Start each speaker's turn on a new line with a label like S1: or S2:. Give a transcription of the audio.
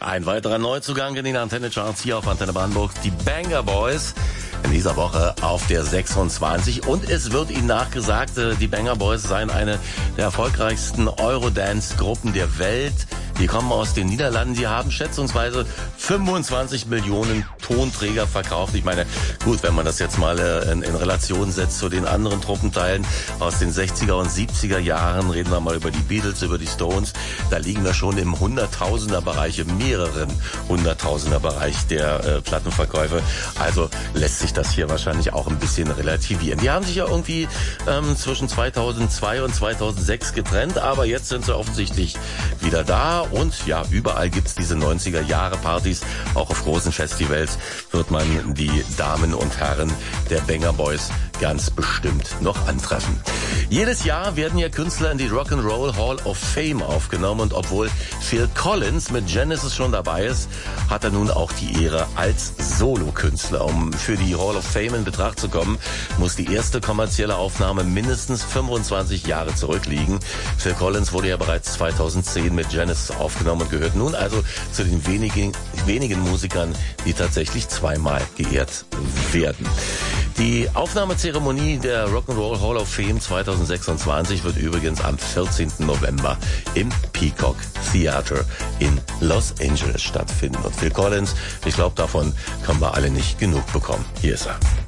S1: Ein weiterer Neuzugang in den Antenne-Charts hier auf Antenne Brandenburg, die Banger Boys. In dieser Woche auf der 26 und es wird ihnen nachgesagt, die Banger Boys seien eine der erfolgreichsten Eurodance-Gruppen der Welt. Die kommen aus den Niederlanden, die haben schätzungsweise 25 Millionen Tonträger verkauft. Ich meine, gut, wenn man das jetzt mal in Relation setzt zu den anderen Truppenteilen aus den 60er und 70er Jahren, reden wir mal über die Beatles, über die Stones, da liegen wir schon im Hunderttausender-Bereich, im mehreren Hunderttausender-Bereich der Plattenverkäufe. Also lässt sich das hier wahrscheinlich auch ein bisschen relativieren. Die haben sich ja irgendwie zwischen 2002 und 2006 getrennt, aber jetzt sind sie offensichtlich wieder da und ja, überall gibt's diese 90er-Jahre-Partys. Auch auf großen Festivals wird man die Damen und Herren der Banger Boys ganz bestimmt noch antreffen. Jedes Jahr werden ja Künstler in die Rock'n'Roll Hall of Fame aufgenommen und obwohl Phil Collins mit Genesis schon dabei ist, hat er nun auch die Ehre als Solokünstler. Um für die Hall of Fame in Betracht zu kommen, muss die erste kommerzielle Aufnahme mindestens 25 Jahre zurückliegen. Phil Collins wurde ja bereits 2010 mit Genesis aufgenommen und gehört nun also zu den wenigen Musikern, die tatsächlich zweimal geehrt werden. Die Aufnahmezeremonie der Rock'n'Roll Hall of Fame 2026 wird übrigens am 14. November im Peacock Theater in Los Angeles stattfinden. Und Phil Collins, ich glaube, davon können wir alle nicht genug bekommen. Hier ist er.